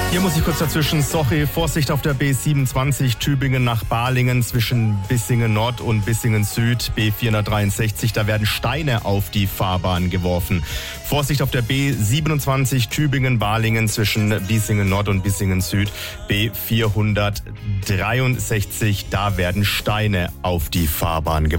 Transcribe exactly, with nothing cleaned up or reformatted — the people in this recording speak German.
Hier muss ich kurz dazwischen, sorry, Vorsicht auf der B siebenundzwanzig Tübingen nach Balingen zwischen Bissingen Nord und Bissingen Süd, B vierhundertdreiundsechzig, da werden Steine auf die Fahrbahn geworfen. Vorsicht auf der B siebenundzwanzig Tübingen-Balingen zwischen Bissingen Nord und Bissingen Süd, B vierhundertdreiundsechzig, da werden Steine auf die Fahrbahn geworfen.